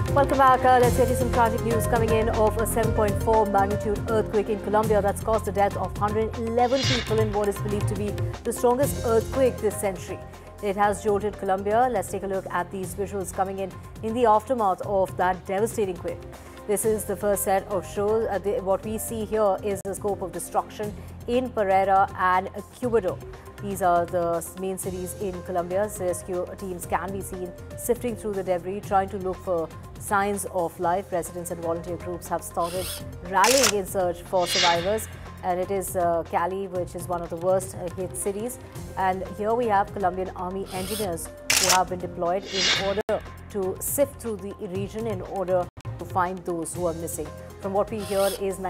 Welcome back. Let's get you some tragic news coming in of a 7.4 magnitude earthquake in Colombia that's caused the death of 111 people in what is believed to be the strongest earthquake this century. It has jolted Colombia. Let's take a look at these visuals coming in the aftermath of that devastating quake. This is the first set of shows. What we see here is the scope of destruction in Pereira and Quibdó. These are the main cities in Colombia. Rescue teams can be seen sifting through the debris, trying to look for signs of life. Residents and volunteer groups have started rallying in search for survivors. And it is Cali, which is one of the worst hit cities. And here we have Colombian Army engineers who have been deployed in order to sift through the region in order to find those who are missing. From what we hear is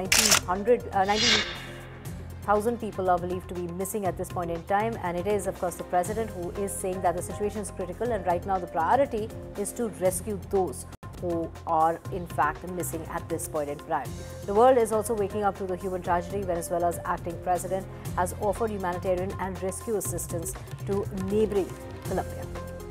19,000 people are believed to be missing at this point in time, and it is of course the president who is saying that the situation is critical and right now the priority is to rescue those who are in fact missing at this point in time. The world is also waking up to the human tragedy. Venezuela's acting president has offered humanitarian and rescue assistance to neighboring Colombia.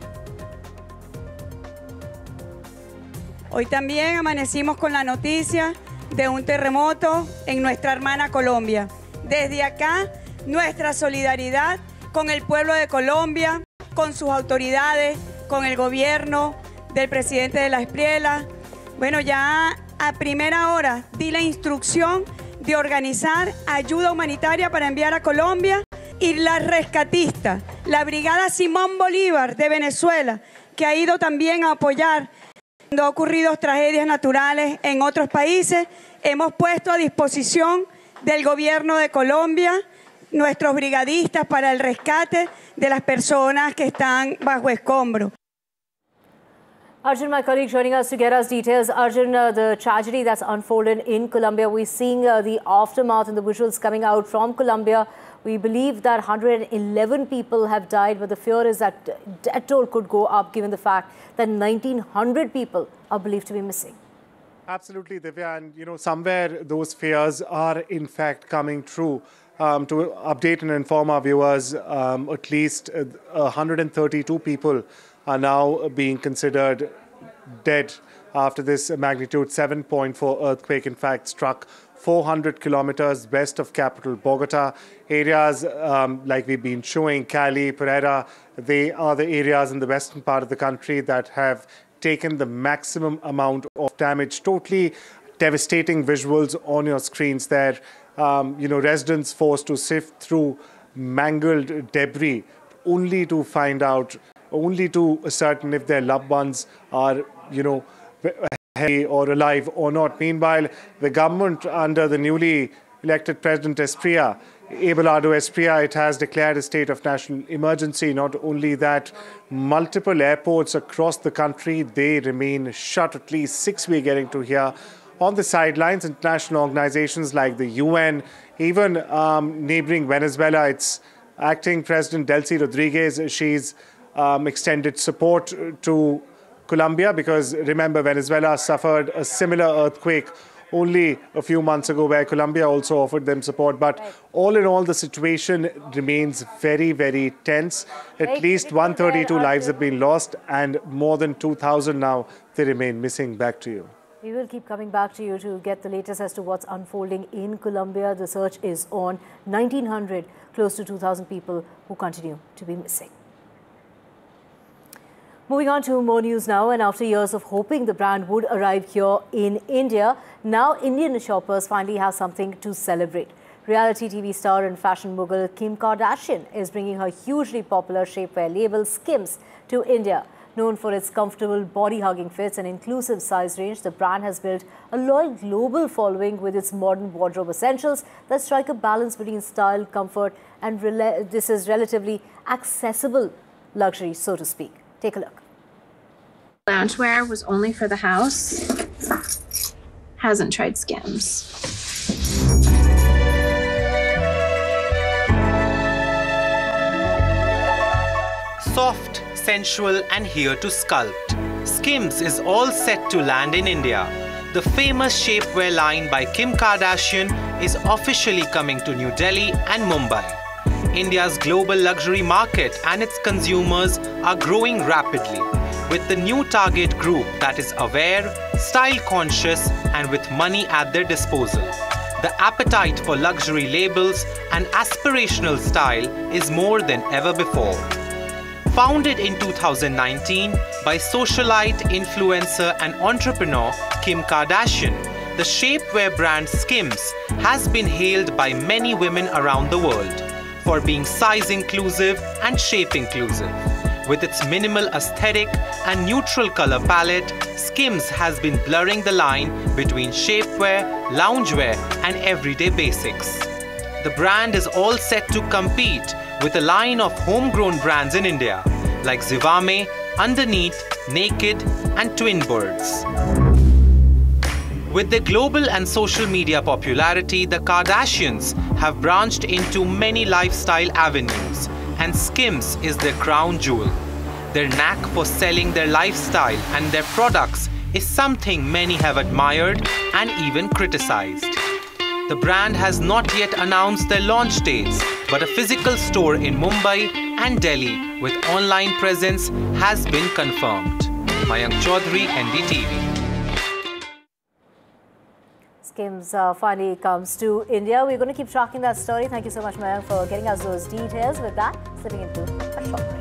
Hoy también amanecimos con la noticia de un terremoto en nuestra hermana Colombia. Desde acá, nuestra solidaridad con el pueblo de Colombia, con sus autoridades, con el gobierno del presidente de la Espriella. Bueno, ya a primera hora di la instrucción de organizar ayuda humanitaria para enviar a Colombia y la rescatista, la Brigada Simón Bolívar de Venezuela, que ha ido también a apoyar cuando han ocurrido tragedias naturales en otros países. Hemos puesto a disposición del gobierno de Colombia nuestros brigadistas para el rescate de las personas que están bajo escombro. Arjun, my colleague, joining us to get us details. Arjun, the tragedy that's unfolded in Colombia, we're seeing the aftermath and the visuals coming out from Colombia. We believe that 111 people have died, but the fear is that death toll could go up given the fact that 1,900 people are believed to be missing. Absolutely, Divya, and somewhere those fears are in fact coming true. To update and inform our viewers, at least 132 people are now being considered dead after this magnitude 7.4 earthquake in fact struck 400 kilometers west of capital Bogota. Areas like we've been showing, Cali, Pereira, they are the areas in the western part of the country that have taken the maximum amount of damage. Totally devastating visuals on your screens there. Residents forced to sift through mangled debris only to find out, only to ascertain if their loved ones are, healthy or alive or not. Meanwhile, the government under the newly elected President Espriella, Abelardo Espriella, it has declared a state of national emergency. Not only that, multiple airports across the country, they remain shut. At least 6 we're getting to hear. On the sidelines, international organizations like the UN, even neighboring Venezuela, its acting President Delcy Rodriguez, she's extended support to Colombia because remember, Venezuela suffered a similar earthquake only a few months ago where Colombia also offered them support. But all in all, the situation remains very, very tense. At least 132 lives have been lost and more than 2,000 now, they remain missing. Back to you. We will keep coming back to you to get the latest as to what's unfolding in Colombia. The search is on. 1,900, close to 2,000 people who continue to be missing. Moving on to more news now, and after years of hoping the brand would arrive here in India, now Indian shoppers finally have something to celebrate. Reality TV star and fashion mogul Kim Kardashian is bringing her hugely popular shapewear label Skims to India. Known for its comfortable body-hugging fits and inclusive size range, the brand has built a loyal global following with its modern wardrobe essentials that strike a balance between style, comfort, and this is relatively accessible luxury, so to speak. Take a look. Loungewear was only for the house. Hasn't tried Skims. Soft, sensual and here to sculpt. Skims is all set to land in India. The famous shapewear line by Kim Kardashian is officially coming to New Delhi and Mumbai. India's global luxury market and its consumers are growing rapidly. with the new target group that is aware, style conscious and with money at their disposal. The appetite for luxury labels and aspirational style is more than ever before. Founded in 2019 by socialite, influencer and entrepreneur Kim Kardashian, the shapewear brand Skims has been hailed by many women around the world for being size inclusive and shape inclusive. With its minimal aesthetic and neutral color palette, Skims has been blurring the line between shapewear, loungewear and everyday basics. The brand is all set to compete with a line of homegrown brands in India like Zivame, Underneath, Naked and Twin Birds. With their global and social media popularity, the Kardashians have branched into many lifestyle avenues, and Skims is their crown jewel. Their knack for selling their lifestyle and their products is something many have admired and even criticized. The brand has not yet announced their launch dates, but a physical store in Mumbai and Delhi with online presence has been confirmed. Mayank Chaudhary, NDTV. Skims finally comes to India. We're going to keep tracking that story. Thank you so much, Mayank, for getting us those details. With that, slipping into a short break.